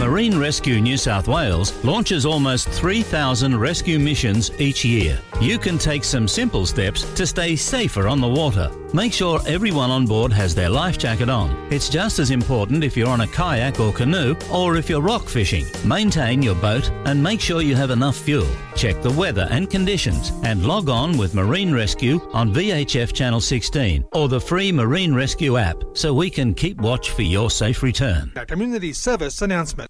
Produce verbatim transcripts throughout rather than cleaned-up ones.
Marine Rescue New South Wales launches almost three thousand rescue missions each year. You can take some simple steps to stay safer on the water. Make sure everyone on board has their life jacket on. It's just as important if you're on a kayak or canoe or if you're rock fishing. Maintain your boat and make sure you have enough fuel. Check the weather and conditions and log on with Marine Rescue on V H F Channel sixteen or the free Marine Rescue app so we can keep watch for your safe return. A community service announcement.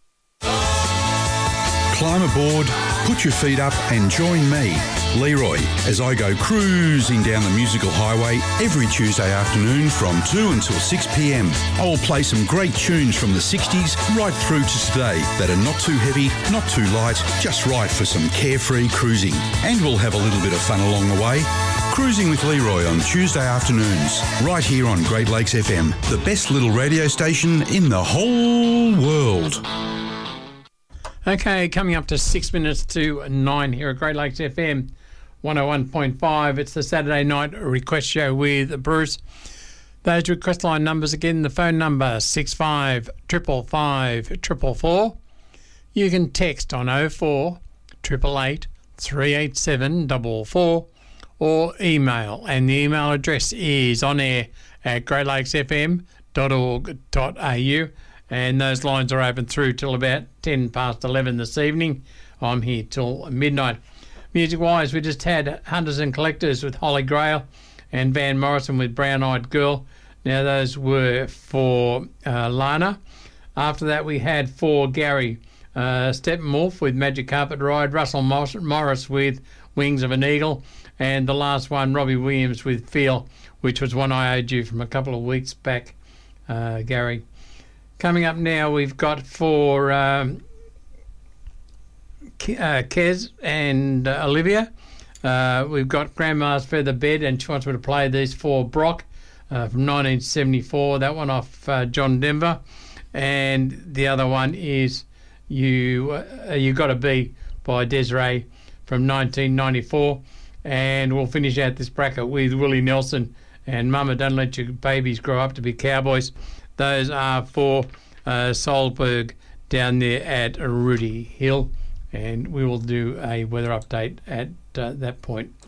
Climb aboard, put your feet up and join me, Leroy, as I go cruising down the musical highway every Tuesday afternoon from two until six p m. I will play some great tunes from the sixties right through to today that are not too heavy, not too light, just right for some carefree cruising. And we'll have a little bit of fun along the way. Cruising with Leroy on Tuesday afternoons, right here on Great Lakes F M, the best little radio station in the whole world. Okay, coming up to six minutes to nine here at Great Lakes F M one oh one point five. It's the Saturday night request show with Bruce. Those request line numbers again, the phone number six five five five five four four. You can text on oh four eight eight eight three eight seven four four or email, and the email address is on air at great lakes f m dot org dot a u. And those lines are open through till about ten past eleven this evening. I'm here till midnight. Music-wise, we just had Hunters and Collectors with Holy Grail and Van Morrison with Brown Eyed Girl. Now, those were for uh, Lana. After that, we had for Gary uh, Steppenwolf with Magic Carpet Ride, Russell Morris with Wings of an Eagle, and the last one, Robbie Williams with Feel, which was one I owed you from a couple of weeks back, uh, Gary. Coming up now, we've got for um, uh, Kez and uh, Olivia, uh, we've got Grandma's Feather Bed, and she wants me to play these for Brock uh, from nineteen seventy-four, that one off uh, John Denver. And the other one is You uh, You Gotta Be by Desiree from nineteen ninety-four. And we'll finish out this bracket with Willie Nelson and Mama Don't Let Your Babies Grow Up to Be Cowboys. Those are for uh, Solberg down there at Rudy Hill, and we will do a weather update at uh, that point.